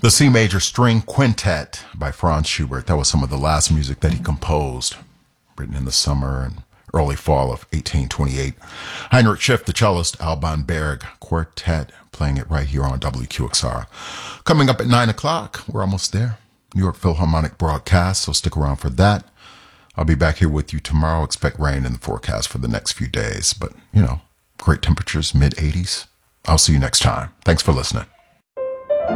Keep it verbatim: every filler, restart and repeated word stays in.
The C Major String Quintet by Franz Schubert. That was some of the last music that he composed, written in the summer and early fall of eighteen twenty-eight. Heinrich Schiff, the cellist, Alban Berg Quartet, playing it right here on W Q X R. Coming up at nine o'clock, we're almost there. New York Philharmonic broadcast, so stick around for that. I'll be back here with you tomorrow. Expect rain in the forecast for the next few days, but, you know, great temperatures, mid eighties. I'll see you next time. Thanks for listening.